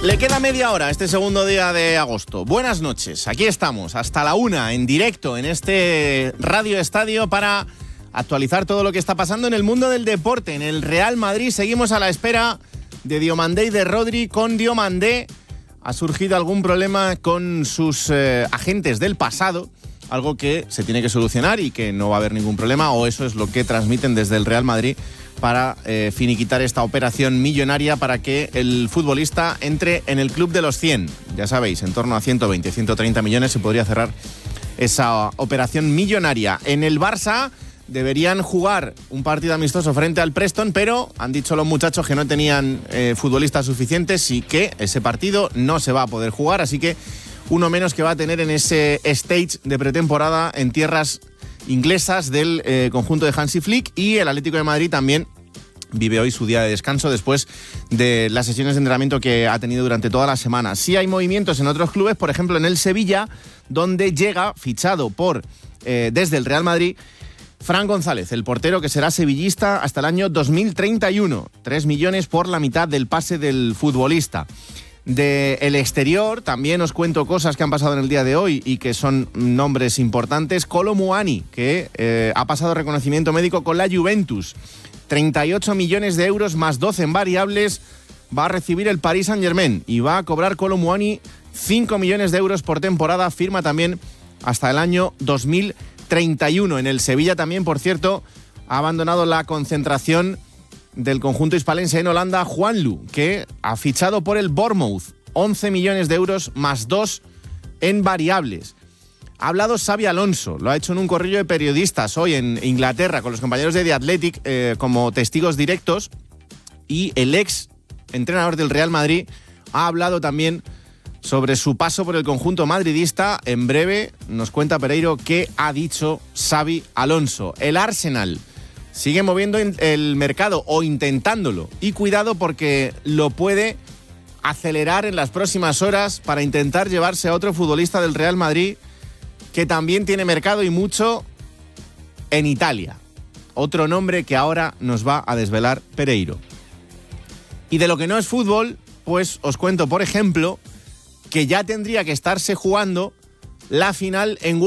Le queda media hora este segundo día de agosto. Buenas noches, aquí estamos hasta la 1 en directo en este Radio Estadio para actualizar todo lo que está pasando en el mundo del deporte. En el Real Madrid seguimos a la espera de Diomandé y de Rodri. Con Diomandé ha surgido algún problema con sus agentes del pasado, algo que se tiene que solucionar y que no va a haber ningún problema, o eso es lo que transmiten desde el Real Madrid, para finiquitar esta operación millonaria para que el futbolista entre en el club de los 100. Ya sabéis, en torno a 120, 130 millones se podría cerrar esa operación millonaria. En el Barça deberían jugar un partido amistoso frente al Preston, pero han dicho los muchachos que no tenían futbolistas suficientes y que ese partido no se va a poder jugar, así que uno menos que va a tener en ese stage de pretemporada en tierras inglesas del conjunto de Hansi Flick. Y el Atlético de Madrid también vive hoy su día de descanso después de las sesiones de entrenamiento que ha tenido durante toda la semana. Sí hay movimientos en otros clubes, por ejemplo en el Sevilla, donde llega fichado por desde el Real Madrid Fran González, el portero que será sevillista hasta el año 2031. 3 millones por la mitad del pase del futbolista. Del exterior también os cuento cosas que han pasado en el día de hoy y que son nombres importantes. Kolo Muani, que ha pasado reconocimiento médico con la Juventus. 38 millones de euros más 12 en variables va a recibir el Paris Saint-Germain y va a cobrar Kolo Muani 5 millones de euros por temporada. Firma también hasta el año 2031. En el Sevilla también, por cierto, ha abandonado la concentración del conjunto hispalense en Holanda Juanlu, que ha fichado por el Bournemouth. 11 millones de euros más 2 en variables. Ha hablado Xabi Alonso, lo ha hecho en un corrillo de periodistas hoy en Inglaterra con los compañeros de The Athletic como testigos directos, y el ex entrenador del Real Madrid ha hablado también sobre su paso por el conjunto madridista. En breve nos cuenta Pereiro qué ha dicho Xabi Alonso. El Arsenal sigue moviendo el mercado, o intentándolo, y cuidado porque lo puede acelerar en las próximas horas para intentar llevarse a otro futbolista del Real Madrid que también tiene mercado y mucho en Italia. Otro nombre que ahora nos va a desvelar Pereiro. Y de lo que no es fútbol, pues os cuento, por ejemplo, que ya tendría que estarse jugando la final en